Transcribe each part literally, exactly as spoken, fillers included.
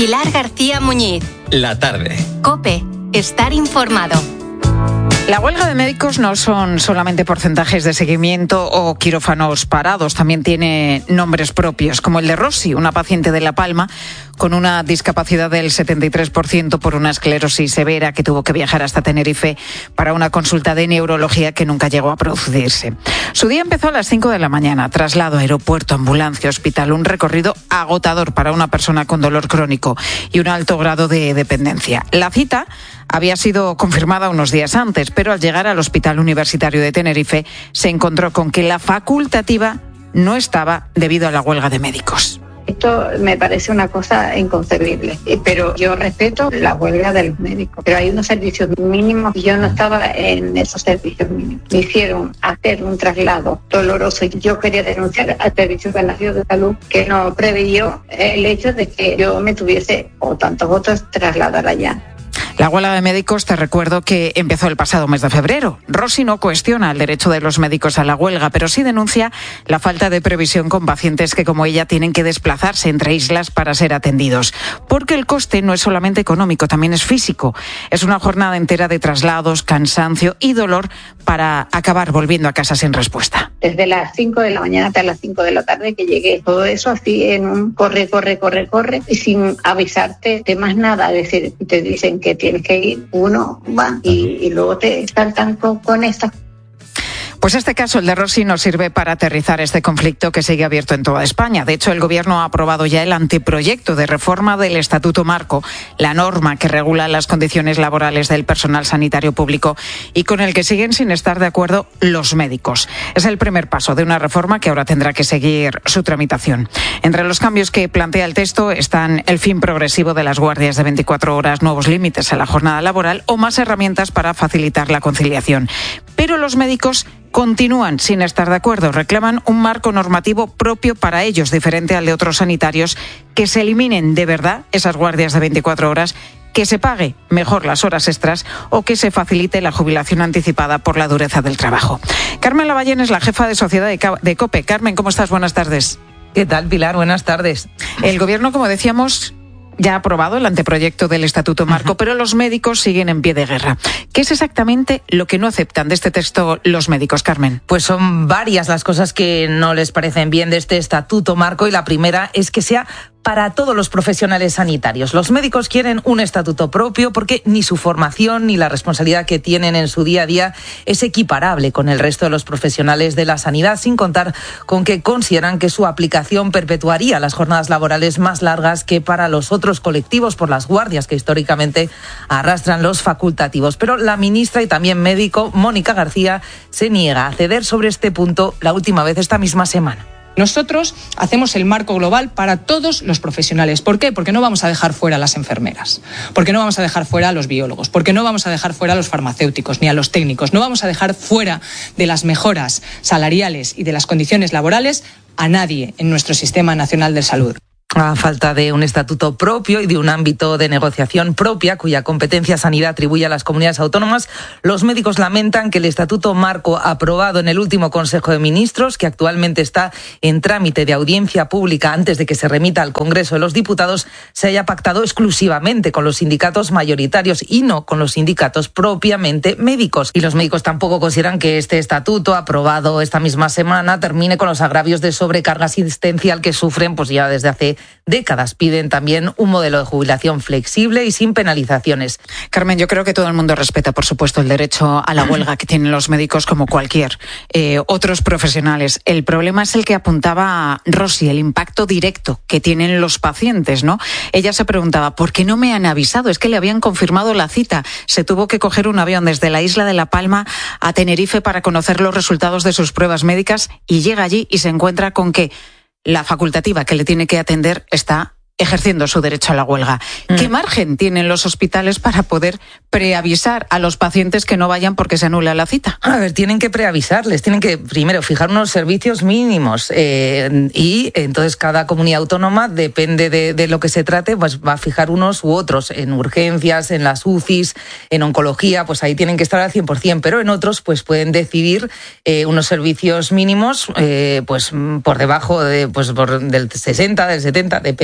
Pilar García Muñiz. La tarde. COPE. Estar informado. La huelga de médicos no son solamente porcentajes de seguimiento o quirófanos parados, también tiene nombres propios, como el de Rosy, una paciente de La Palma con una discapacidad del setenta y tres por ciento por una esclerosis severa que tuvo que viajar hasta Tenerife para una consulta de neurología que nunca llegó a producirse. Su día empezó a las cinco de la mañana, traslado, aeropuerto, ambulancia, hospital, un recorrido agotador para una persona con dolor crónico y un alto grado de dependencia. La cita había sido confirmada unos días antes, pero al llegar al Hospital Universitario de Tenerife se encontró con que la facultativa no estaba debido a la huelga de médicos. Esto me parece una cosa inconcebible, pero yo respeto la huelga de los médicos, pero hay unos servicios mínimos y yo no estaba en esos servicios mínimos. Me hicieron hacer un traslado doloroso y yo quería denunciar al Servicio Nacional de Salud que no preveyó el hecho de que yo me tuviese o tantos otros trasladar allá. La huelga de médicos, te recuerdo que empezó el pasado mes de febrero. Rosy no cuestiona el derecho de los médicos a la huelga, pero sí denuncia la falta de previsión con pacientes que, como ella, tienen que desplazarse entre islas para ser atendidos. Porque el coste no es solamente económico, también es físico. Es una jornada entera de traslados, cansancio y dolor para acabar volviendo a casa sin respuesta. Desde las cinco de la mañana hasta las cinco de la tarde que llegué. Todo eso así en un corre, corre, corre, corre, y sin avisarte de más nada. Es decir, te dicen que tienes que ir, uno va y, y luego te saltan con, con esta. Pues este caso, el de Rosy, nos sirve para aterrizar este conflicto que sigue abierto en toda España. De hecho, el Gobierno ha aprobado ya el anteproyecto de reforma del Estatuto Marco, la norma que regula las condiciones laborales del personal sanitario público y con el que siguen sin estar de acuerdo los médicos. Es el primer paso de una reforma que ahora tendrá que seguir su tramitación. Entre los cambios que plantea el texto están el fin progresivo de las guardias de veinticuatro horas, nuevos límites a la jornada laboral o más herramientas para facilitar la conciliación. Pero los médicos continúan sin estar de acuerdo. Reclaman un marco normativo propio para ellos, diferente al de otros sanitarios, que se eliminen de verdad esas guardias de veinticuatro horas, que se pague mejor las horas extras o que se facilite la jubilación anticipada por la dureza del trabajo. Carmen Lavallén es la jefa de sociedad de COPE. Carmen, ¿cómo estás? Buenas tardes. ¿Qué tal, Pilar? Buenas tardes. El Gobierno, como decíamos, ya ha aprobado el anteproyecto del Estatuto Marco, uh-huh. pero los médicos siguen en pie de guerra. ¿Qué es exactamente lo que no aceptan de este texto los médicos, Carmen? Pues son varias las cosas que no les parecen bien de este Estatuto Marco, y la primera es que sea para todos los profesionales sanitarios. Los médicos quieren un estatuto propio porque ni su formación ni la responsabilidad que tienen en su día a día es equiparable con el resto de los profesionales de la sanidad, sin contar con que consideran que su aplicación perpetuaría las jornadas laborales más largas que para los otros colectivos por las guardias que históricamente arrastran los facultativos. Pero la ministra y también médico, Mónica García, se niega a ceder sobre este punto la última vez esta misma semana. Nosotros hacemos el marco global para todos los profesionales. ¿Por qué? Porque no vamos a dejar fuera a las enfermeras, porque no vamos a dejar fuera a los biólogos, porque no vamos a dejar fuera a los farmacéuticos ni a los técnicos, no vamos a dejar fuera de las mejoras salariales y de las condiciones laborales a nadie en nuestro Sistema Nacional de Salud. A falta de un estatuto propio y de un ámbito de negociación propia, cuya competencia sanidad atribuye a las comunidades autónomas, los médicos lamentan que el Estatuto Marco aprobado en el último Consejo de Ministros, que actualmente está en trámite de audiencia pública antes de que se remita al Congreso de los Diputados, se haya pactado exclusivamente con los sindicatos mayoritarios y no con los sindicatos propiamente médicos. Y los médicos tampoco consideran que este estatuto, aprobado esta misma semana, termine con los agravios de sobrecarga asistencial que sufren pues ya desde hace décadas. Piden también un modelo de jubilación flexible y sin penalizaciones. Carmen, yo creo que todo el mundo respeta, por supuesto, el derecho a la huelga que tienen los médicos como cualquier eh, otros profesionales. El problema es el que apuntaba Rosy, el impacto directo que tienen los pacientes, ¿no? Ella se preguntaba, ¿por qué no me han avisado? Es que le habían confirmado la cita. Se tuvo que coger un avión desde la isla de La Palma a Tenerife para conocer los resultados de sus pruebas médicas y llega allí y se encuentra con que la facultativa que le tiene que atender está ejerciendo su derecho a la huelga. Mm. ¿Qué margen tienen los hospitales para poder preavisar a los pacientes que no vayan porque se anula la cita? A ver, tienen que preavisarles, tienen que primero fijar unos servicios mínimos eh, y entonces cada comunidad autónoma, depende de, de lo que se trate, pues va a fijar unos u otros. En urgencias, en las U C Is, en oncología, pues ahí tienen que estar al cien por ciento, pero en otros pues pueden decidir eh, unos servicios mínimos eh, pues por debajo de, pues, por, del sesenta, del setenta, depende de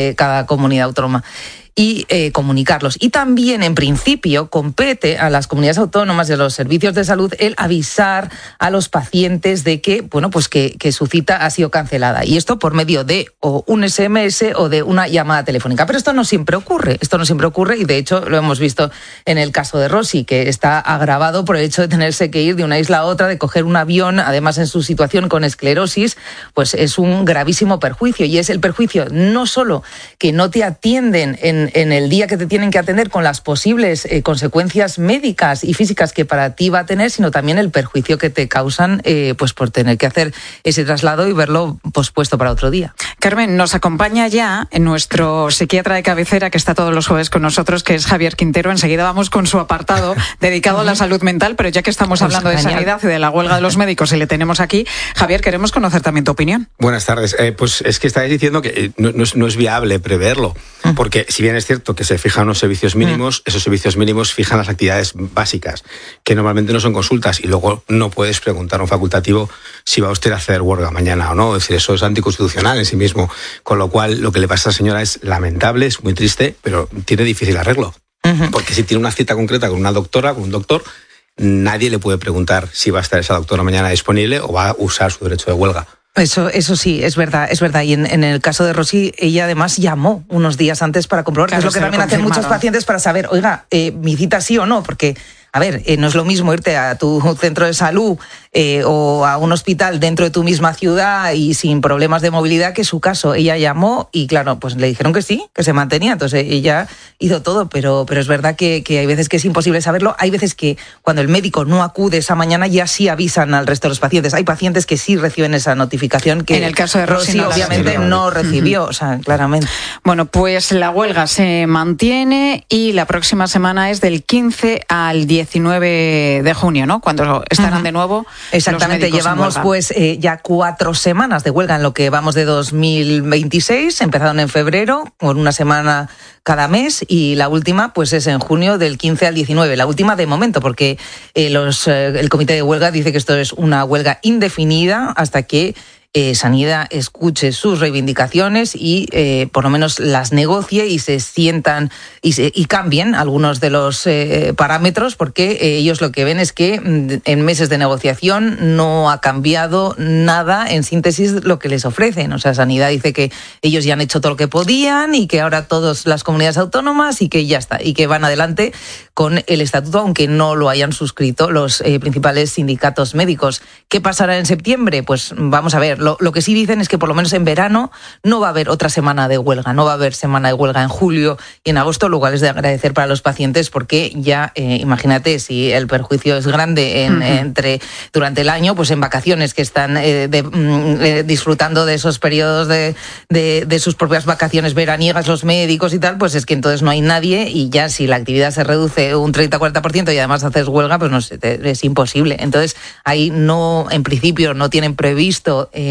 de cada comunidad autónoma y eh, comunicarlos. Y también, en principio, compete a las comunidades autónomas y a los servicios de salud el avisar a los pacientes de que, bueno, pues que, que su cita ha sido cancelada. Y esto por medio de o un ese eme ese o de una llamada telefónica. Pero esto no siempre ocurre. Esto no siempre ocurre y, de hecho, lo hemos visto en el caso de Rosy, que está agravado por el hecho de tenerse que ir de una isla a otra, de coger un avión. Además, en su situación con esclerosis, pues es un gravísimo perjuicio. Y es el perjuicio no solo que no te atienden en en el día que te tienen que atender con las posibles eh, consecuencias médicas y físicas que para ti va a tener, sino también el perjuicio que te causan eh, pues por tener que hacer ese traslado y verlo pospuesto para otro día. Carmen, nos acompaña ya nuestro psiquiatra de cabecera, que está todos los jueves con nosotros, que es Javier Quintero. Enseguida vamos con su apartado dedicado a la salud mental, pero ya que estamos pues hablando genial. de sanidad y de la huelga de los médicos y le tenemos aquí, Javier, queremos conocer también tu opinión. Buenas tardes. Eh, pues es que estáis diciendo que no, no, es, no es viable preverlo, porque si bien es cierto que se fijan unos servicios mínimos, esos servicios mínimos fijan las actividades básicas, que normalmente no son consultas, y luego no puedes preguntar a un facultativo si va usted a hacer huelga mañana o no. Es decir, eso es anticonstitucional en sí mismo, con lo cual lo que le pasa a esa señora es lamentable, es muy triste, pero tiene difícil arreglo, uh-huh. porque si tiene una cita concreta con una doctora, con un doctor, nadie le puede preguntar si va a estar esa doctora mañana disponible o va a usar su derecho de huelga. Eso, eso sí, es verdad, es verdad. Y en, en el caso de Rosy, ella además llamó unos días antes para comprobar, claro, que es lo que también hacen muchos pacientes para saber, oiga, eh, mi cita sí o no, porque, a ver, eh, no es lo mismo irte a tu centro de salud eh, o a un hospital dentro de tu misma ciudad y sin problemas de movilidad, que su caso. Ella llamó y, claro, pues le dijeron que sí, que se mantenía. Entonces ella hizo todo, pero, pero es verdad que, que hay veces que es imposible saberlo. Hay veces que cuando el médico no acude esa mañana ya sí avisan al resto de los pacientes. Hay pacientes que sí reciben esa notificación que en el caso de Rosy, Rosy no, obviamente no, no recibió, uh-huh. o sea, claramente. Bueno, pues la huelga se mantiene y la próxima semana es del quince al diecinueve de junio, ¿no? Cuando estarán uh-huh. de nuevo. Exactamente, llevamos pues eh, ya cuatro semanas de huelga en lo que vamos de dos mil veintiséis, empezaron en febrero, con una semana cada mes, y la última pues es en junio del quince al diecinueve, la última de momento, porque eh, los, eh, el comité de huelga dice que esto es una huelga indefinida hasta que Eh, Sanidad escuche sus reivindicaciones y eh, por lo menos las negocie y se sientan y, se, y cambien algunos de los eh, parámetros, porque eh, ellos lo que ven es que en meses de negociación no ha cambiado nada, en síntesis, lo que les ofrecen. O sea, Sanidad dice que ellos ya han hecho todo lo que podían y que ahora todas las comunidades autónomas y que ya está, y que van adelante con el estatuto, aunque no lo hayan suscrito los eh, principales sindicatos médicos. ¿Qué pasará en septiembre? Pues vamos a ver. Lo, lo que sí dicen es que por lo menos en verano no va a haber otra semana de huelga, no va a haber semana de huelga en julio y en agosto, lo cual es de agradecer para los pacientes, porque ya, eh, imagínate, si el perjuicio es grande en, uh-huh. entre durante el año, pues en vacaciones que están eh, de, eh, disfrutando de esos periodos de, de, de sus propias vacaciones veraniegas los médicos y tal, pues es que entonces no hay nadie, y ya si la actividad se reduce un treinta a cuarenta por ciento y además haces huelga, pues no sé, es imposible. Entonces ahí no, en principio no tienen previsto eh,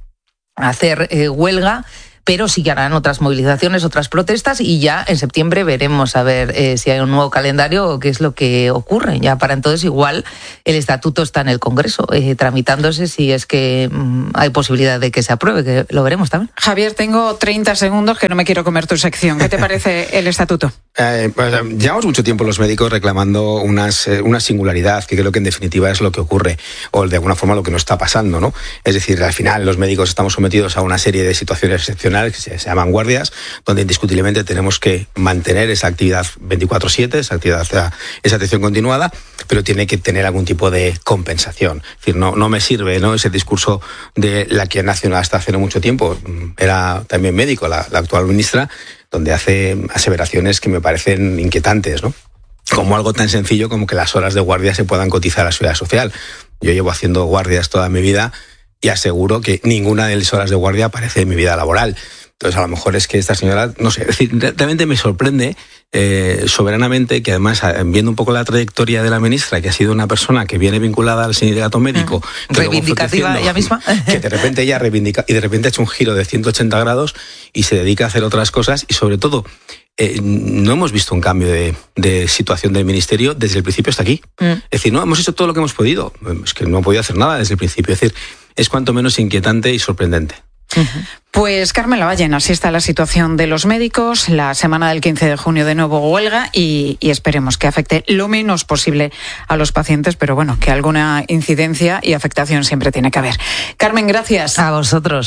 hacer eh, huelga, pero sí que harán otras movilizaciones, otras protestas, y ya en septiembre veremos a ver eh, si hay un nuevo calendario o qué es lo que ocurre. Ya para entonces igual el estatuto está en el Congreso eh, tramitándose, si es que mmm, hay posibilidad de que se apruebe, que lo veremos también. Javier, tengo treinta segundos, que no me quiero comer tu sección. ¿Qué te parece el estatuto? Eh, pues, llevamos mucho tiempo los médicos reclamando unas, eh, una singularidad, que creo que en definitiva es lo que ocurre, o de alguna forma lo que nos está pasando, ¿no? Es decir, al final los médicos estamos sometidos a una serie de situaciones excepcionales que se, se llaman guardias, donde indiscutiblemente tenemos que mantener esa actividad veinticuatro siete, esa actividad, esa atención continuada, pero tiene que tener algún tipo de compensación. Es decir, no, no me sirve, ¿no?, ese discurso de la que nació hasta hace no mucho tiempo, era también médico, la, la actual ministra, donde hace aseveraciones que me parecen inquietantes, ¿no? Como algo tan sencillo como que las horas de guardia se puedan cotizar a la seguridad social. Yo llevo haciendo guardias toda mi vida y aseguro que ninguna de las horas de guardia aparece en mi vida laboral. Entonces, a lo mejor es que esta señora, no sé, es decir, realmente me sorprende eh, soberanamente que, además, viendo un poco la trayectoria de la ministra, que ha sido una persona que viene vinculada al sindicato médico, mm. reivindicativa ella misma, que de repente ella reivindica y de repente ha hecho un giro de ciento ochenta grados y se dedica a hacer otras cosas, y sobre todo Eh, no hemos visto un cambio de, de situación del ministerio desde el principio hasta aquí. Mm. Es decir, no hemos hecho todo lo que hemos podido. Es que no ha podido hacer nada desde el principio. Es decir, es cuanto menos inquietante y sorprendente. Uh-huh. Pues Carmen Lavallen, así está la situación de los médicos. La semana del quince de junio de nuevo huelga y, y esperemos que afecte lo menos posible a los pacientes, pero bueno, que alguna incidencia y afectación siempre tiene que haber. Carmen, gracias. A vosotros.